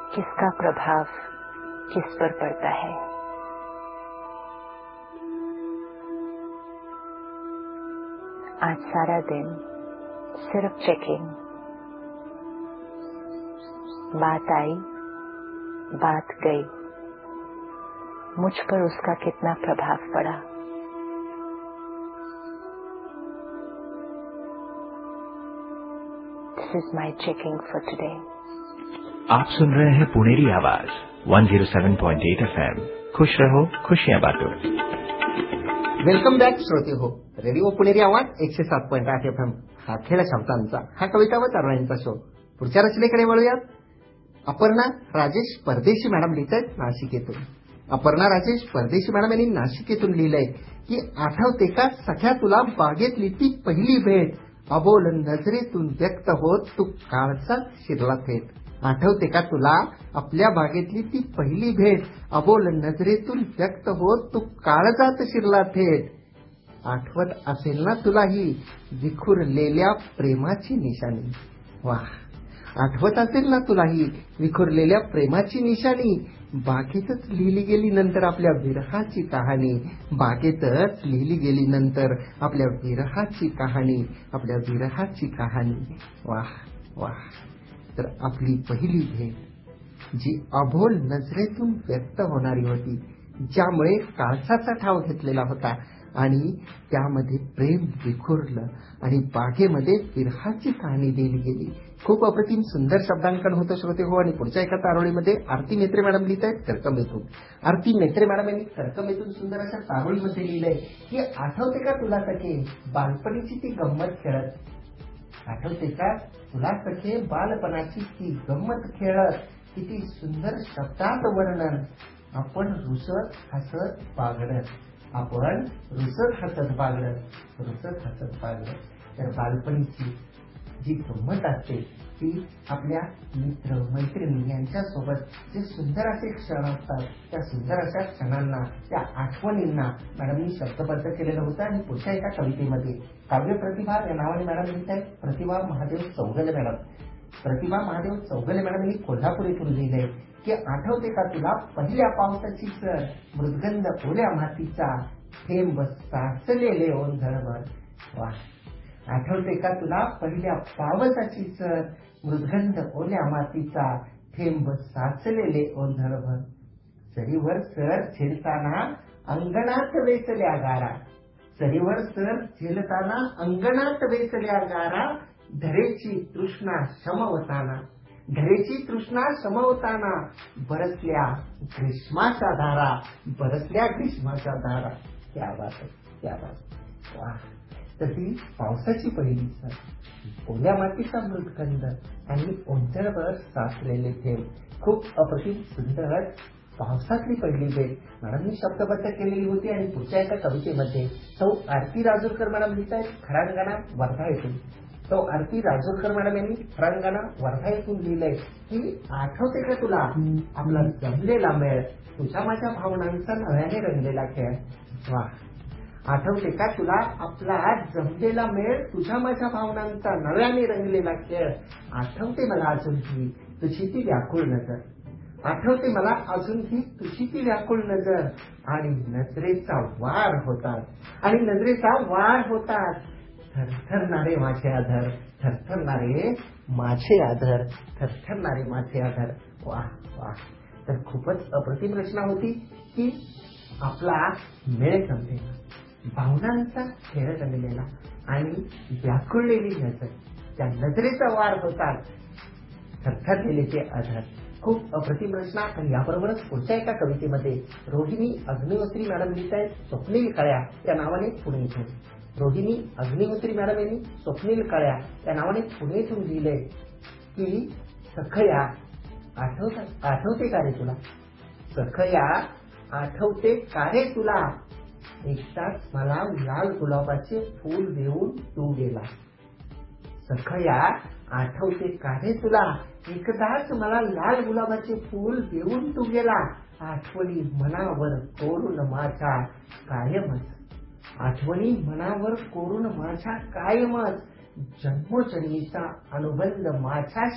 किसका प्रभाव किस पर पड़ता है। आज सारा दिन सिर्फ चेकिंग, बात आई बात गई, मुझ पर उसका कितना प्रभाव पड़ा। दिस is my checking for today. आप सुन रहे हैं पुणेरी आवाज 107.8 FM। खुश रहो, खुशियां बांटो। वेलकम बॅक श्रोते हो, रेडिओ पुणेरी आवाज 107.8 FM हा खेळ शब्दांचा, हा कविता व तरुणांचा शो। पुढच्या रचनेकडे वळूयात। अपर्णा राजेश परदेशी मॅडम लिहितात नाशिकेतून। अपर्णा राजेश परदेशी मॅडम यांनी नाशिकेतून लिहिलंय की आठवते का सख्या तुला बागेतली ती पहिली भेट, अबोल नजरेतून व्यक्त होत तू काळजात शिरला थेट। आठवते का तुला आपल्या बागेतली ती पहिली भेट, अबोल नजरेतून व्यक्त होत तू काळजात शिरला थेट। आठवत असेल ना तुला ही विखुरलेल्या प्रेमाची निशाणी। वाह, आठवत असेल ना तुला ही विखुरलेल्या प्रेमाची निशाणी। बागेतच लिहिली गेली नंतर आपल्या विरहाची कहाणी, बागेतच लिहिली गेली नंतर आपल्या विरहाची कहाणी, आपल्या विरहाची कहाणी। वाह वाह। तर आपली पहिली भेट जी अबोल नजरेतून व्यक्त होणारी होती, ज्यामुळे काळजाचा ठाव घेतलेला होता आणि त्यामध्ये प्रेम विखुरलं आणि बागेमध्ये विरहाची कहाणी दिली गेली। खूप अप्रतिम सुंदर शब्दांकन होतं श्रोते हो। आणि पुढच्या एका तारोळीमध्ये आरती मेत्रे मॅडम लिहित आहेत कर्कमेतून। आरती मेत्रे मॅडम यांनी कर्कमेतून सुंदर अशा तारोळीमध्ये लिहिलंय की आठवते का तुला सखे बालपणीची ती गंमत खेळत। आठवते का तुला सखे बालपणाची ती गंमत खेळत, किती सुंदर शब्दात वर्णन। आपण रुसत हसत बागडत, आपण रुसत हसत बागडत, रुसत हसत बागडत। तर बालपणीची जी गंमत असते ती आपल्या मित्र मैत्रिणी यांच्यासोबत जे सुंदर असे क्षण असतात, त्या सुंदर अशा क्षणांना, त्या आठवणींना मॅडमनी शब्दबद्ध केलेलं होतं। आणि पुढच्या एका कवितेमध्ये काव्य प्रतिभा या नावाने मॅडम लिहित आहेत प्रतिभा महादेव चौगले मॅडम। प्रतिभा महादेव चौगले मॅडम यांनी कोल्हापूर येथून लिहिलंय की आठवते का तुला पहिल्या पावसाची सर, मृदगंध ओल्या मातीचा, थेंब साचलेले ओंझळभर। वाह, आठवते का तुला पहिल्या पावसाची सर, मृदगंध ओल्या मातीचा, थेंब साचलेले ओंझळभर। सरीवर सर झेलताना अंगणात वेचल्या गारा, सरीवर सर झेलताना अंगणात वेचल्या गारा, धरेची तृष्णा शमवताना, धरेची तृष्णा शमवताना, बरसल्या ग्रीष्माच्या धारा, बरसल्या ग्रीष्माच्या धारा। क्या बात है, क्या बात। वाह। तर ती पावसाची पहिली सर, ओल्या मातीचा मृदगंध आणि ओंझळभर साचलेले थेंब, खूप अप्रतिम सुंदर पावसातली पहिली भेट मॅडमनी शब्दबद्ध केलेली होती। आणि पुढच्या एका कवितेमध्ये सौ आरती राजूरकर मॅडम लिहित आहेत खरांगणा वर्धा येथून। सौ आरती राजूरकर मॅडम यांनी खरांगणा वर्धा येथून लिहिलंय की आठवते का तुला आपला जमलेला मेळ, तुझ्या माझ्या भावनांचा नव्याने रंगलेला खेळ। वा, आठवते का तुला आपला जमलेला मेळ, तुझ्या माझ्या भावनांचा नव्याने रंगलेला खेळ। आठवते मला अजूनही तुझी ती व्याकुळ नजर, आठवते मला अजूनही तुझी ती व्याकुळ नजर। आणि नजरेचा वार होतात, आणि नजरेचा वार होतात, थरथरणारे माझे आधार, थरथरणारे माझे आधार, थरथरणारे माझे आधार। वाह वाह। तर खूपच अप्रतिम रचना होती की आपला मेळ जमलेला, भावनांचा खेळ रंगलेला आणि व्याकुळलेली नजर, त्या नजरेचा वार होतात, थरथरलेले ते आधार। खूप अप्रतिम रचना। आणि याबरोबरच पुढच्या एका कवितेमध्ये रोहिणी अग्निहोत्री मॅडम लिहित आहेत स्वप्नील काळ्या या नावाने पुणे इथून। रोहिणी अग्निहोत्री मॅडम यांनी स्वप्नील काळ्या या नावाने पुणे इथून लिहिलंय की सखया आठवते का रे तुला, सखया आठवते का रे तुला, एकदाच मला लाल गुलाबाचे फूल देऊन तू गेला। सखया आठवते का रे तुला, एकदाच मला लाल गुलाबाचे फूल देऊन तू गेला। आठवणी मनावर कोरून माझ्या कायमच, आठवणी मनावर कोरून माझ्या कायमच, जन्मोजन्मीचा अनुबंध माझ्या